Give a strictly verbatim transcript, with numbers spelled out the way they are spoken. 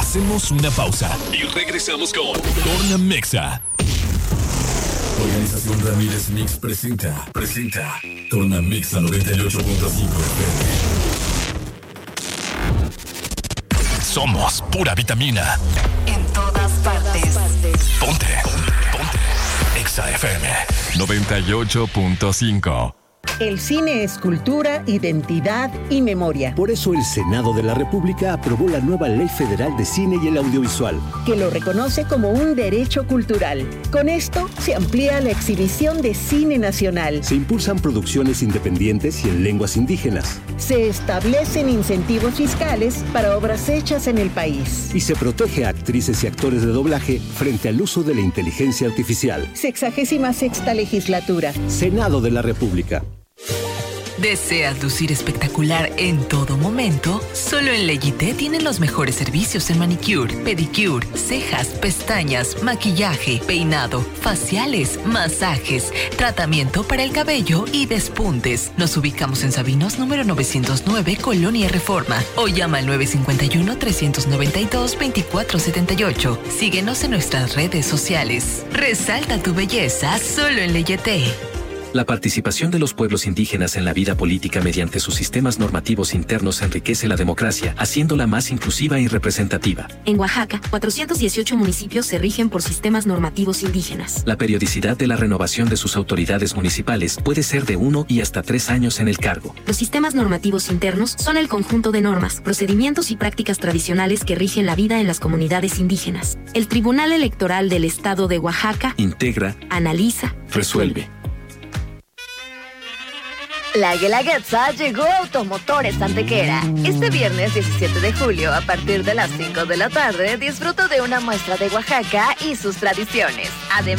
Hacemos una pausa y regresamos con Torna Mexa. Organización Ramírez Mix presenta, presenta Torna Mexa noventa y ocho punto cinco F M. Somos pura vitamina. En todas partes. Ponte, ponte. Exa F M noventa y ocho punto cinco. El cine es cultura, identidad y memoria. Por eso el Senado de la República aprobó la nueva Ley Federal de Cine y el Audiovisual, que lo reconoce como un derecho cultural. Con esto se amplía la exhibición de cine nacional. Se impulsan producciones independientes y en lenguas indígenas. Se establecen incentivos fiscales para obras hechas en el país. Y se protege a actrices y actores de doblaje frente al uso de la inteligencia artificial. Sexagésima sexta legislatura. Senado de la República. ¿Deseas lucir espectacular en todo momento? Solo en Leyité tienen los mejores servicios en manicure, pedicure, cejas, pestañas, maquillaje, peinado, faciales, masajes, tratamiento para el cabello y despuntes. Nos ubicamos en Sabinos número novecientos nueve, Colonia Reforma. O llama al nueve cinco uno, tres nueve dos, dos cuatro siete ocho. Síguenos en nuestras redes sociales. Resalta tu belleza solo en Leyité. La participación de los pueblos indígenas en la vida política mediante sus sistemas normativos internos enriquece la democracia, haciéndola más inclusiva y representativa. En Oaxaca, cuatrocientos dieciocho municipios se rigen por sistemas normativos indígenas. La periodicidad de la renovación de sus autoridades municipales puede ser de uno y hasta tres años en el cargo. Los sistemas normativos internos son el conjunto de normas, procedimientos y prácticas tradicionales que rigen la vida en las comunidades indígenas. El Tribunal Electoral del Estado de Oaxaca integra, analiza, resuelve. La Guelaguetza llegó a Automotores Antequera. Este viernes diecisiete de julio, a partir de las cinco de la tarde, disfruta de una muestra de Oaxaca y sus tradiciones. Además,